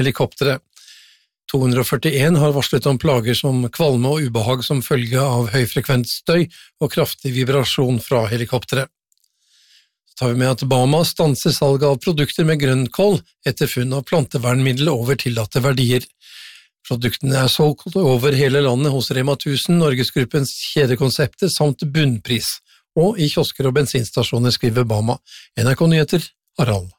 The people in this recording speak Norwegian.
helikopteret. 241 har varslet om plager som kvalme og ubehag som følge av høyfrekvent støy og kraftig vibrasjon fra helikopteret. Så tar vi med at Bama stanser salg av produkter med grønnkål etter funn av plantevernmiddel over tillatte verdier. Produktene er solgt over hele landet hos Rema 1000, Norgesgruppens kjedekonsepter samt bunnpris, og i kiosker og bensinstasjoner, skriver Bama. NRK Nyheter, Harald.